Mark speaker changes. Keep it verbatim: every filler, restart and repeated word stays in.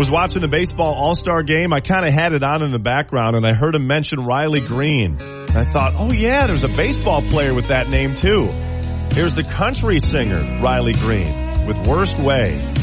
Speaker 1: Was watching the baseball all-star game. I kind of had it on in the background, and I heard him mention Riley Green. And I thought, oh yeah, there's a baseball player with that name too. Here's the country singer, Riley Green, with Worst Way.